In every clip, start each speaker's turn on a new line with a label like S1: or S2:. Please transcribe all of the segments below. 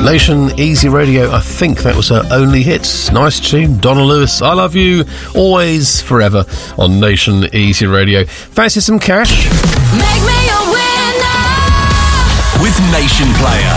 S1: Nation Easy Radio, I think that was her only hit. Nice tune, Donna Lewis. I love you, always, forever, on Nation Easy Radio. Fancy some cash?
S2: Make me a winner
S3: with Nation Player.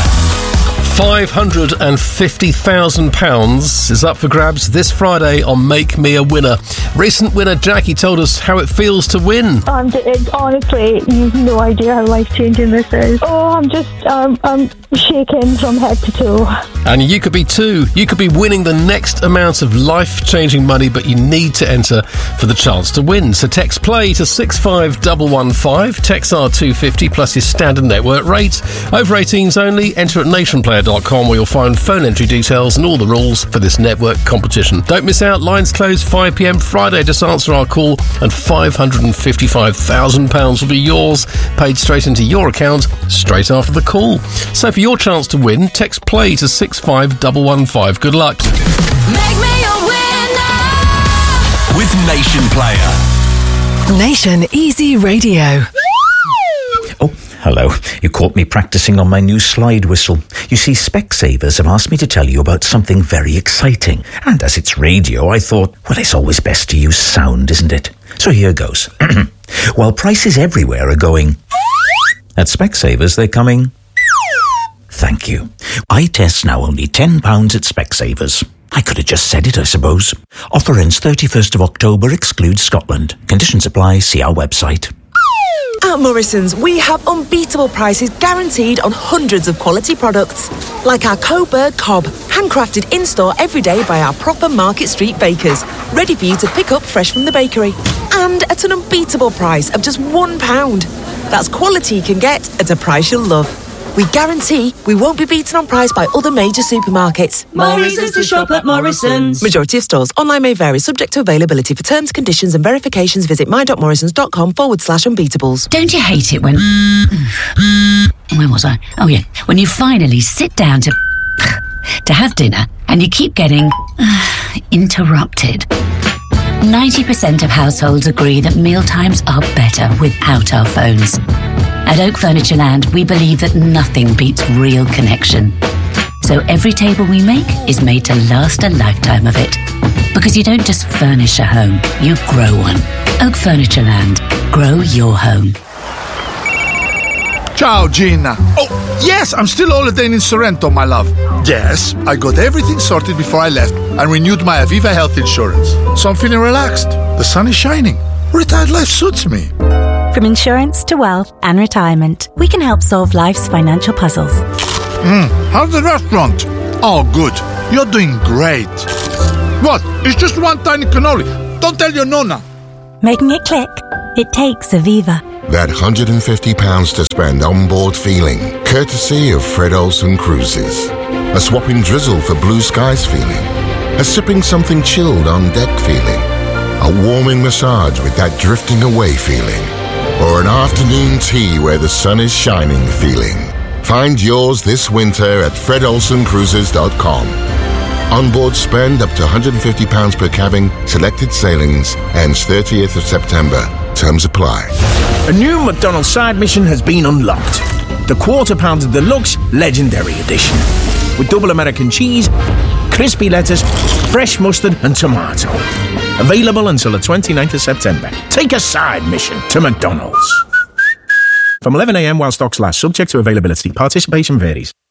S1: £550,000 is up for grabs this Friday on Make Me a Winner. Recent winner Jackie told us how it feels to win.
S4: Honestly, you've no idea how life-changing this is. Oh, I'm shaking from head to toe.
S1: And you could be too. You could be winning the next amount of life-changing money, but you need to enter for the chance to win. So text play to 65115, text R250 plus your standard network rate. Over 18s only, enter at nationplayer.com where you'll find phone entry details and all the rules for this network competition. Don't miss out, lines close 5pm Friday. Just answer our call and £555,000 will be yours, paid straight into your account straight after the call. So for your chance to win, text play to 65115. Good luck.
S2: Make me a winner
S3: with Nation Player.
S5: Nation Easy Radio.
S6: Oh, hello. You caught me practicing on my new slide whistle. You see, Specsavers have asked me to tell you about something very exciting. And as it's radio, I thought, well, it's always best to use sound, isn't it? So here goes. While prices everywhere are going, at Specsavers they're coming. Thank you. Eye tests now only £10 at Specsavers. I could have just said it, I suppose. Offer ends 31st of October, excludes Scotland. Conditions apply, see our website.
S7: At Morrison's, we have unbeatable prices guaranteed on hundreds of quality products. Like our Coburg Cob, handcrafted in-store every day by our proper Market Street bakers, ready for you to pick up fresh from the bakery. And at an unbeatable price of just £1. That's quality you can get at a price you'll love. We guarantee we won't be beaten on price by other major supermarkets.
S8: More reasons to shop at Morrison's.
S7: Majority of stores. Online may vary, subject to availability. For terms, conditions and verifications, visit my.morrisons.com/unbeatables.
S9: Don't you hate it when... Where was I? Oh, yeah. When you finally sit down to have dinner and you keep getting interrupted. 90% of households agree that mealtimes are better without our phones. At Oak Furnitureland, we believe that nothing beats real connection. So every table we make is made to last a lifetime of it. Because you don't just furnish a home, you grow one. Oak Furnitureland. Grow your home.
S10: Ciao, Gina. Oh, yes, I'm still holidaying in Sorrento, my love. Yes, I got everything sorted before I left and renewed my Aviva health insurance. So I'm feeling relaxed. The sun is shining. Retired life suits me.
S11: From insurance to wealth and retirement, we can help solve life's financial puzzles.
S10: How's the restaurant? Oh, good. You're doing great. What? It's just one tiny cannoli. Don't tell your nonna.
S11: Making it click? It takes Aviva.
S12: That £150 to spend on board feeling, courtesy of Fred Olsen Cruises. A swapping drizzle for blue skies feeling. A sipping something chilled on deck feeling. A warming massage with that drifting away feeling. Or an afternoon tea where the sun is shining feeling. Find yours this winter at fredolsencruises.com. Onboard spend up to £150 per cabin, selected sailings, ends 30th of September. Terms apply.
S13: A new McDonald's side mission has been unlocked. The Quarter Pounder Deluxe Legendary Edition. With double American cheese, crispy lettuce, fresh mustard and tomato. Available until the 29th of September. Take a side mission to McDonald's. From 11 a.m. while stocks last, subject to availability. Participation varies.